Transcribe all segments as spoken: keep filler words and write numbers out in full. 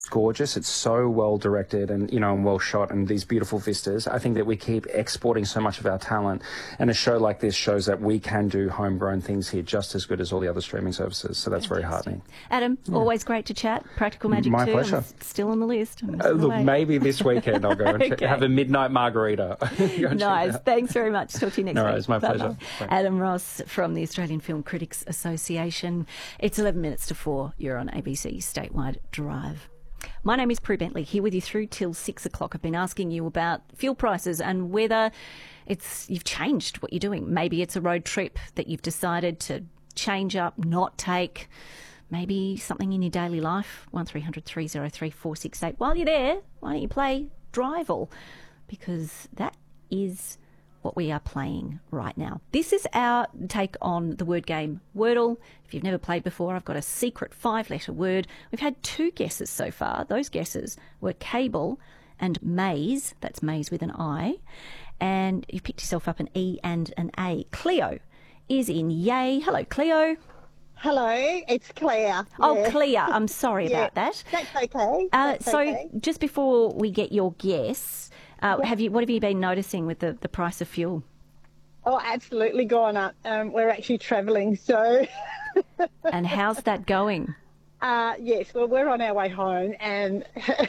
gorgeous. It's so well directed and, you know, and well shot, and these beautiful vistas. I think that we keep exporting so much of our talent, and a show like this shows that we can do homegrown things here just as good as all the other streaming services. So that's very heartening. Adam, yeah. always great to chat. Practical Magic My too. pleasure. I'm still on the list. Uh, look, maybe this weekend I'll go and okay. have a midnight margarita. Nice. Thanks very much. Talk to you next no, week. It's my Bye-bye. pleasure. Adam Ross from the Australian Film Critics Association. It's eleven minutes to four. You're on A B C Statewide Drive. My name is Prue Bentley, here with you through till six o'clock. I've been asking you about fuel prices and whether it's you've changed what you're doing. Maybe it's a road trip that you've decided to change up, not take. Maybe something in your daily life. one three hundred three oh three four six eight. While you're there, why don't you play Drival? Because that is what we are playing right now. This is our take on the word game Wordle. If you've never played before, I've got a secret five-letter word. We've had two guesses so far. Those guesses were cable and maze. That's maze with an I. And you've picked yourself up an E and an A. Cleo is in yay. Hello, Cleo. Hello, it's Claire. Oh, yeah. Claire. I'm sorry yeah, about that. That's okay. Uh, That's so okay. just before we get your guess, uh, yeah. have you what have you been noticing with the, the price of fuel? Oh, absolutely gone up. Um, we're actually travelling, so... And how's that going? Uh, yes, well, we're on our way home and...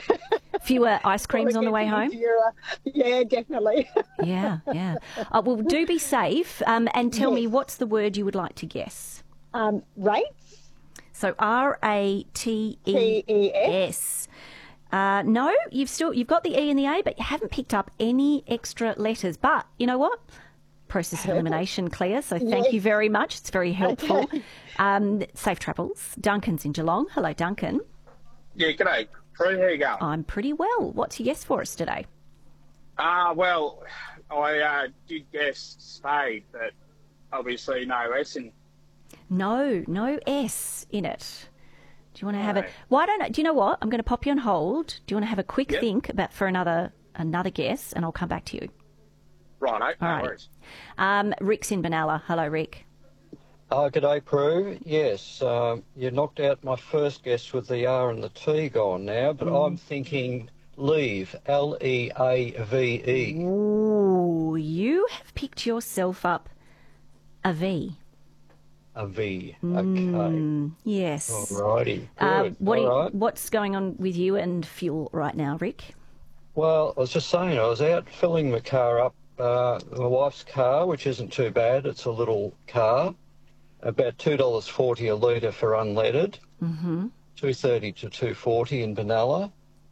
Fewer ice creams on the way home? Easier. Yeah, definitely. yeah, yeah. Uh, well, do be safe um, and tell yes. me what's the word you would like to guess. Um, rates? So R A T E S. Uh, no, you've still you've got the E and the A, but you haven't picked up any extra letters. But you know what? Process of elimination, Claire. So thank yes. you very much. It's very helpful. Okay. Um, safe travels. Duncan's in Geelong. Hello, Duncan. Yeah, g'day. Prue, how you going? I'm pretty well. What's your yes for us today? Uh, well, I uh, did guess spade, but obviously no S in. No, no S in it. Do you want to have a? Why don't? I, do you know what? I'm going to pop you on hold. Do you want to have a quick yep. think about for another another guess, and I'll come back to you. Righto, no All right. worries. Um, Rick's in Benalla. Hello, Rick. Oh, g'day, Prue. Yes, um, you knocked out my first guess with the R and the T gone now, but mm. I'm thinking leave, L E A V E. Ooh, you have picked yourself up a V. A V, okay. Mm, yes. Alrighty, Uh, good. what All you, right. What's going on with you and fuel right now, Rick? Well, I was just saying, I was out filling my car up, uh, my wife's car, which isn't too bad. It's a little car, about two dollars forty a litre for unleaded, mm-hmm. two thirty to two forty in Benalla.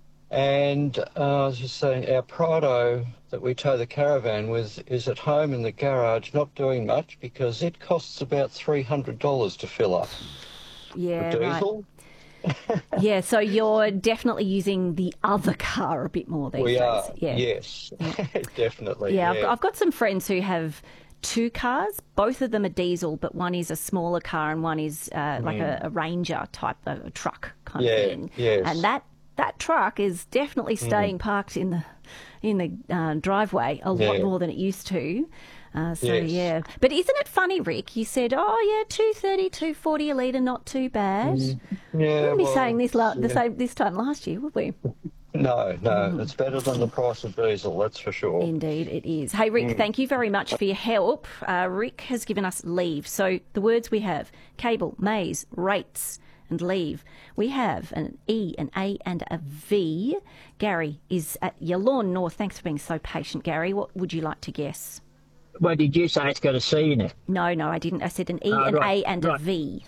And uh, I was just saying, our Prado that we tow the caravan with is at home in the garage, not doing much because it costs about three hundred dollars to fill up. Yeah, for diesel. Right. Yeah, so you're definitely using the other car a bit more these we days. are, yeah. yes, yeah. definitely. Yeah, Yeah, I've, got, I've got some friends who have two cars. Both of them are diesel, but one is a smaller car and one is uh, like Mm. a, a Ranger type, a, a truck kind Yeah, of thing. yes. And that that truck is definitely staying Mm. parked in the in the uh, driveway a lot Yeah. more than it used to. Uh, so Yes. yeah, but isn't it funny, Rick? You said, "Oh yeah, two thirty, two forty a litre, not too bad." Yeah, We wouldn't be well, saying this la- the yeah. same this time last year, would we? No, no, it's better than the price of diesel, that's for sure. Indeed, it is. Hey, Rick, Mm. thank you very much for your help. Uh, Rick has given us leave. So the words we have: cable, maze, rates, and leave. We have an E, an A, and a V. Gary is at your lawn north. Thanks for being so patient, Gary. What would you like to guess? Well, did you say it's got a C in it? No, no, I didn't. I said an E, Oh, an right, A, and right. a V.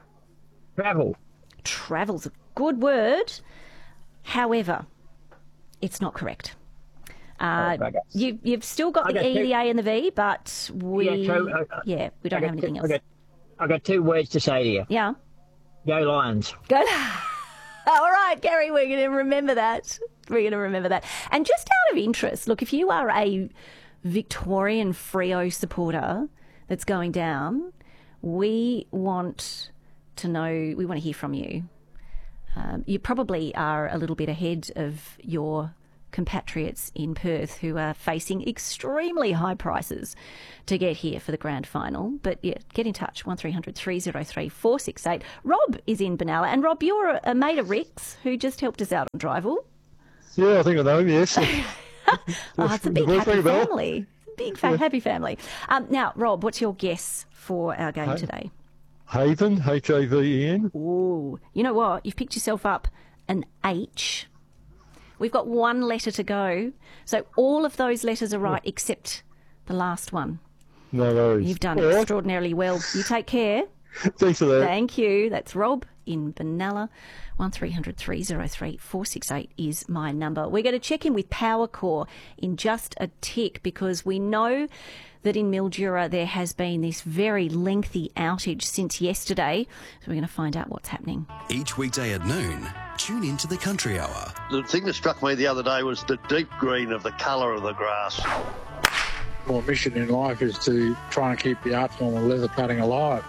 Travel. Travel's a good word. However, it's not correct. Uh, Oh, bugger. you, you've still got I the got E, two- the A, and the V, but we, Yeah, so, uh, yeah, we don't I have got anything two, else. I got, I got two words to say to you. Yeah. Go Lions. Good. All right, Gary, we're going to remember that. We're going to remember that. And just out of interest, look, if you are a Victorian Freo supporter that's going down, we want to know, we want to hear from you. Um, you probably are a little bit ahead of your compatriots in Perth who are facing extremely high prices to get here for the grand final. But yeah, get in touch, one three hundred three oh three four six eight. Rob is in Benalla. And Rob, you're a mate of Rick's who just helped us out on Drival. Yeah, I think I know him, yes. Oh, it's a big happy family. Big fa- happy family. Um, now, Rob, what's your guess for our game Hey. today? Haven, H A V E N. Ooh, you know what? You've picked yourself up an H. We've got one letter to go. So all of those letters are right except the last one. No worries. You've done All right. extraordinarily well. You take care. Thanks for that. Thank you. That's Rob in Benalla. one three hundred three oh three four six eight is my number. We're going to check in with Powercore in just a tick because we know that in Mildura there has been this very lengthy outage since yesterday. So we're going to find out what's happening. Each weekday at noon, tune into the Country Hour. The thing that struck me the other day was the deep green of the colour of the grass. My mission in life is to try and keep the art form of leather cutting alive.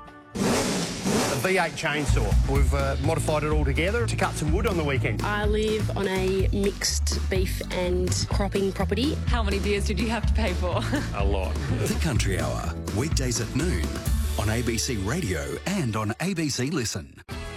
A V eight chainsaw. We've uh, modified it all together to cut some wood on the weekend. I live on a mixed beef and cropping property. How many beers did you have to pay for? A lot. The Country Hour, weekdays at noon on A B C Radio and on A B C Listen.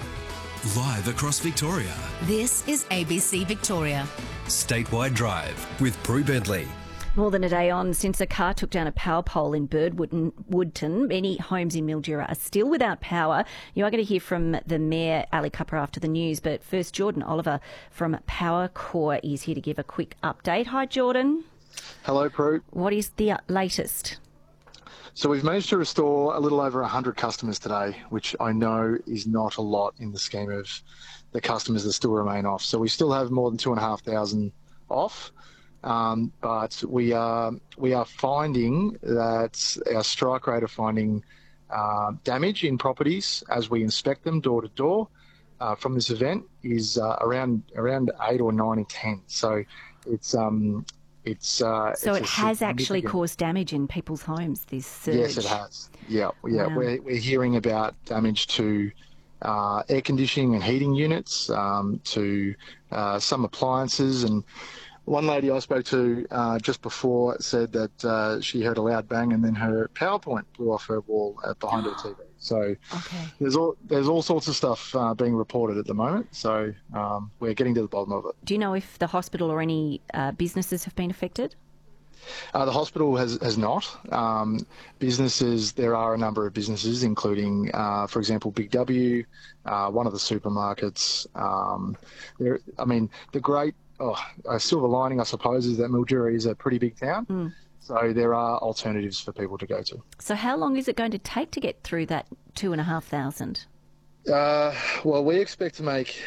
Live across Victoria. This is A B C Victoria. Statewide Drive with Prue Bentley. More than a day on since a car took down a power pole in Birdwoodton. Woodton. Many homes in Mildura are still without power. You are going to hear from the Mayor, Ali Cupper, after the news. But first, Jordan Oliver from Powercore is here to give a quick update. Hi, Jordan. Hello, Prue. What is the latest? So we've managed to restore a little over one hundred customers today, which I know is not a lot in the scheme of the customers that still remain off. So we still have more than two and a half thousand off. Um, but we are we are finding that our strike rate of finding uh, damage in properties as we inspect them door to door uh, from this event is uh, around around eight or nine in ten. So it's um it's uh, so it's it has actually significant- caused damage in people's homes. This surge. Yes, it has. Yeah, yeah. Wow. We're we're hearing about damage to uh, air conditioning and heating units, um, to uh, some appliances. And one lady I spoke to uh, just before said that uh, she heard a loud bang and then her PowerPoint blew off her wall uh, behind her T V. So okay. there's all there's all sorts of stuff uh, being reported at the moment. So um, we're getting to the bottom of it. Do you know if the hospital or any uh, businesses have been affected? Uh, the hospital has, has not. Um, businesses, there are a number of businesses, including, uh, for example, Big W, uh, one of the supermarkets. Um, there, I mean, the great oh, a silver lining, I suppose, is that Mildura is a pretty big town. Mm. So there are alternatives for people to go to. So how long is it going to take to get through that two and a half thousand? Uh, well, we expect to make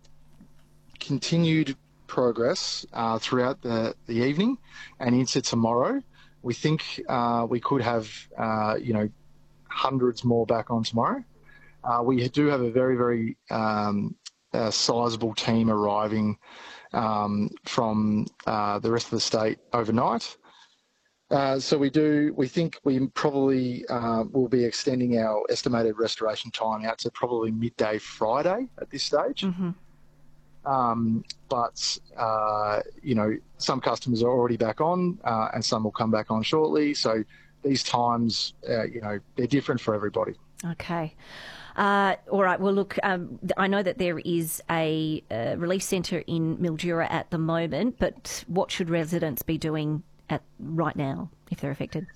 continued progress uh, throughout the, the evening and into tomorrow. We think uh, we could have, uh, you know, hundreds more back on tomorrow. Uh, we do have a very, very um, uh, sizable team arriving um, from uh, the rest of the state overnight. Uh, so we do, we think we probably uh, will be extending our estimated restoration time out to probably midday Friday at this stage. Mm-hmm. Um, but, uh, you know, some customers are already back on uh, and some will come back on shortly. So these times, uh, you know, they're different for everybody. Okay. Uh, all right. Well, look, um, I know that there is a uh, relief centre in Mildura at the moment, but what should residents be doing at right now if they're affected?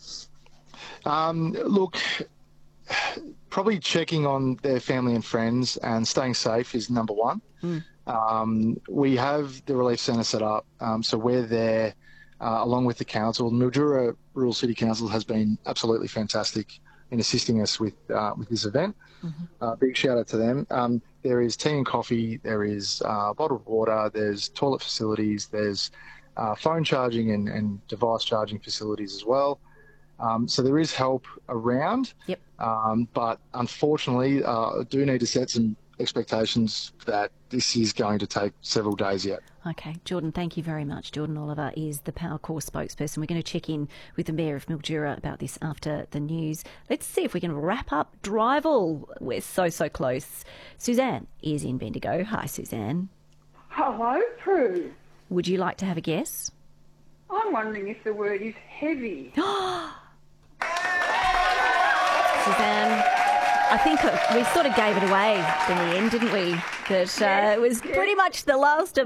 Um, look, probably checking on their family and friends and staying safe is number one. Mm. Um, we have the relief centre set up, um, so we're there uh, along with the council. Mildura Rural City Council has been absolutely fantastic in assisting us with uh, with this event. Mm-hmm. Uh, big shout out to them. Um, there is tea and coffee, there is uh, bottled water, there's toilet facilities, there's uh, phone charging and, and device charging facilities as well. Um, so there is help around, yep. um, but unfortunately uh, I do need to set some expectations that this is going to take several days yet. Okay, Jordan, thank you very much. Jordan Oliver is the Powercore spokesperson. We're going to check in with the Mayor of Mildura about this after the news. Let's see if we can wrap up Drival. We're so, so close. Suzanne is in Bendigo. Hi, Suzanne. Hello, Prue. Would you like to have a guess? I'm wondering if the word is heavy. Suzanne, I think we sort of gave it away in the end, didn't we? That uh, Yes, it was yes. pretty much the last of